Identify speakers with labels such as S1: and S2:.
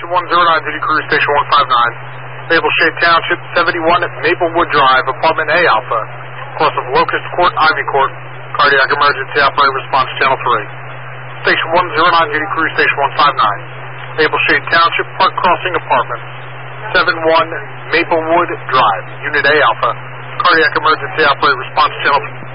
S1: 7109, Duty Crew Station 159. Maple Shade Township, 71 Maplewood Drive, Apartment A Alpha. Cross of Locust Court, Ivy Court. Cardiac emergency operator response channel 3. Station 109, Duty Crew Station 159. Maple Shade Township, Park Crossing Apartment. 71 Maplewood Drive, Unit A Alpha. Cardiac emergency operator response channel 3.